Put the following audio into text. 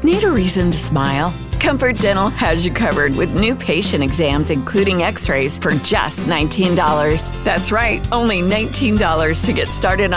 Need a reason to smile? Comfort Dental has you covered with new patient exams, including x-rays, for just $19. That's right, only $19 to get started